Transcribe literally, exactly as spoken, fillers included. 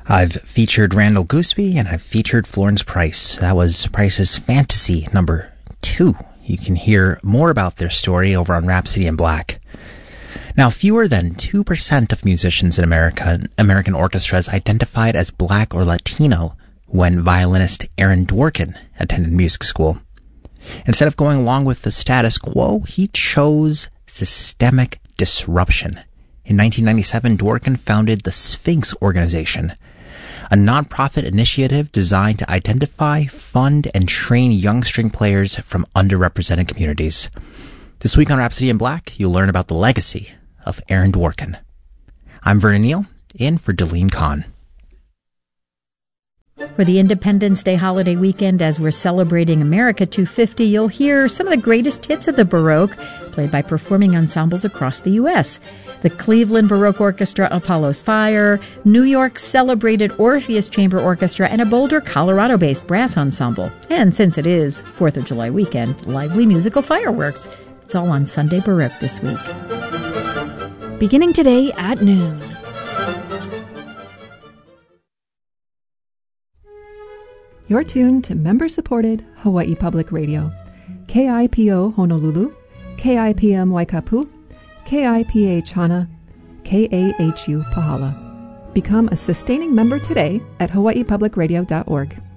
I've featured Randall Gooseby and I've featured Florence Price. That was Price's Fantasy number two. You can hear more about their story over on Rhapsody in Black. Now, fewer than two percent of musicians in America, American orchestras identified as Black or Latino when violinist Aaron Dworkin attended music school. Instead of going along with the status quo, he chose systemic disruption. In nineteen ninety-seven, Dworkin founded the Sphinx Organization, a nonprofit initiative designed to identify, fund, and train young string players from underrepresented communities. This week on Rhapsody in Black, you'll learn about the legacy of Aaron Dworkin. I'm Vernon Neal, in for Deline Kahn. For the Independence Day holiday weekend, as we're celebrating America two fifty, you'll hear some of the greatest hits of the Baroque, played by performing ensembles across the U S The Cleveland Baroque Orchestra, Apollo's Fire, New York's celebrated Orpheus Chamber Orchestra, and a Boulder, Colorado-based brass ensemble. And since it is fourth of July weekend, lively musical fireworks. It's all on Sunday Baroque this week. Beginning today at noon. You're tuned to member-supported Hawaii Public Radio. K I P O Honolulu, K I P M Waikapu, K I P H Hana, K A H U Pahala. Become a sustaining member today at hawaii public radio dot org.